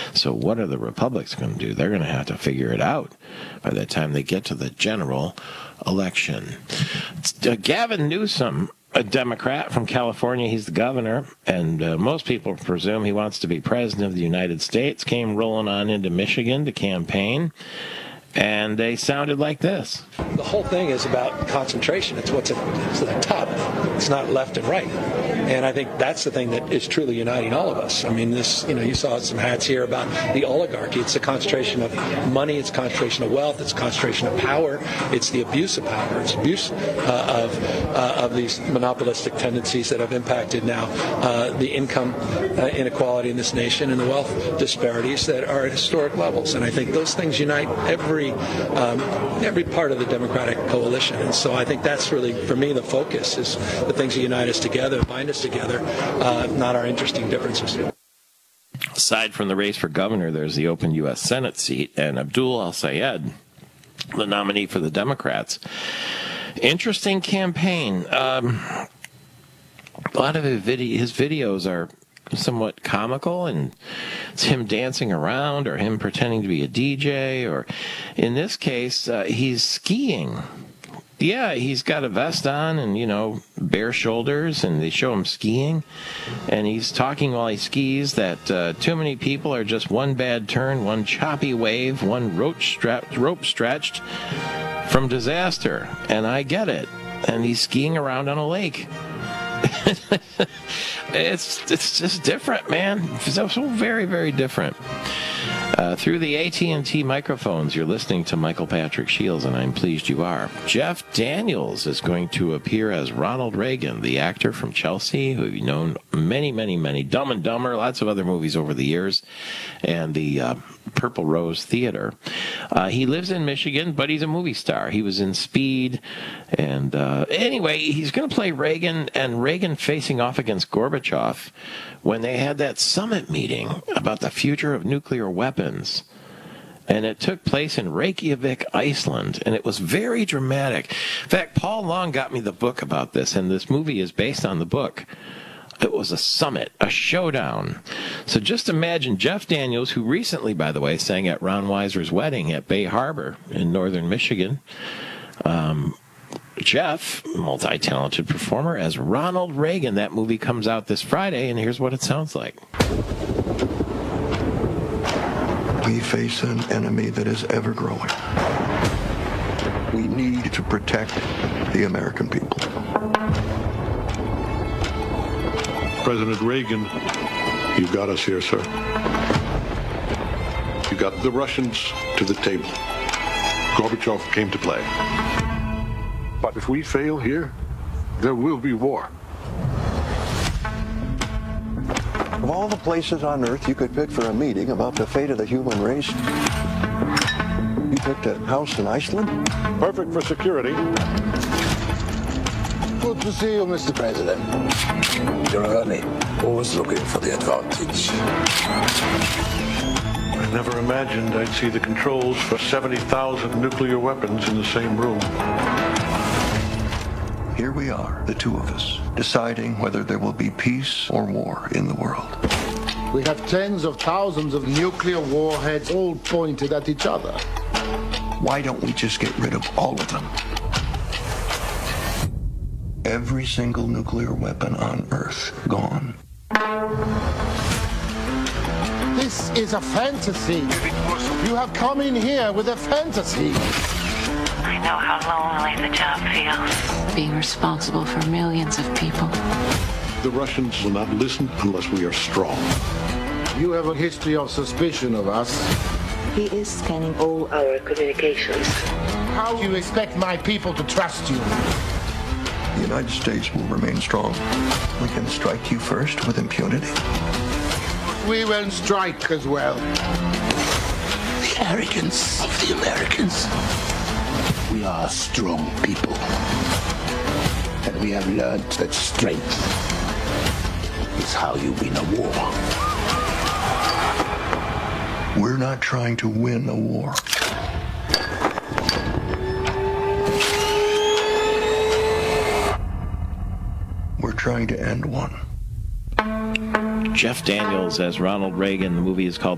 So what are the Republicans going to do? They're going to have to figure it out by the time they get to the general election. Gavin Newsom, a Democrat from California, he's the governor, and most people presume he wants to be president of the United States, came rolling on into Michigan to campaign, and they sounded like this. The whole thing is about concentration. It's what's at the top. It's not left and right. And I think that's the thing that is truly uniting all of us. I mean, this, you saw some hats here about the oligarchy. It's the concentration of money. It's concentration of wealth. It's concentration of power. It's the abuse of power. It's abuse of these monopolistic tendencies that have impacted now the income inequality in this nation and the wealth disparities that are at historic levels. And I think those things unite every part of the Democratic coalition. And so I think that's really, for me, the focus is the things that unite us together, bind us together, not our interesting differences. Aside from the race for governor, there's the open U.S. Senate seat, and Abdul al-Sayed, the nominee for the Democrats. Interesting campaign. A lot of his videos are somewhat comical, and it's him dancing around or him pretending to be a DJ, or in this case, he's skiing. Yeah, he's got a vest on and, bare shoulders, and they show him skiing. And he's talking while he skis that too many people are just one bad turn, one choppy wave, one rope stretched from disaster. And I get it. And he's skiing around on a lake. It's just different, man. It's so very, very different. Through the AT&T microphones, you're listening to Michael Patrick Shields, and I'm pleased you are. Jeff Daniels is going to appear as Ronald Reagan, the actor from Chelsea, who you've known many, Dumb and Dumber, lots of other movies over the years, and the Purple Rose Theater. He lives in Michigan, but he's a movie star. He was in Speed, and anyway, he's going to play Reagan, and Reagan facing off against Gorbachev when they had that summit meeting about the future of nuclear weapons. And it took place in Reykjavik, Iceland, and it was very dramatic. In fact, Paul Long got me the book about this, and this movie is based on the book. It was a summit, a showdown. So just imagine Jeff Daniels, who recently, by the way, sang at Ron Weiser's wedding at Bay Harbor in northern Michigan. Jeff, multi-talented performer, as Ronald Reagan. That movie comes out this Friday, and here's what it sounds like. We face an enemy that is ever growing. We need to protect the American people. President Reagan, you've got us here, sir. You got the Russians to the table. Gorbachev came to play. But if we fail here, there will be war. Of all the places on Earth you could pick for a meeting about the fate of the human race, you picked a house in Iceland? Perfect for security. Good to see you, Mr. President. You're early. Always looking for the advantage. I never imagined I'd see the controls for 70,000 nuclear weapons in the same room. Here we are, the two of us, deciding whether there will be peace or war in the world. We have tens of thousands of nuclear warheads all pointed at each other. Why don't we just get rid of all of them? Every single nuclear weapon on Earth gone. This is a fantasy. You have come in here with a fantasy. I know how lonely the job feels. Being responsible for millions of people. The Russians will not listen unless we are strong. You have a history of suspicion of us. He is scanning all our communications. How do you expect my people to trust you? The United States will remain strong. We can strike you first with impunity. We will strike as well. The arrogance of the Americans. We are strong people. And we have learned that strength is how you win a war. We're not trying to win a war. We're trying to end one. Jeff Daniels as Ronald Reagan. The movie is called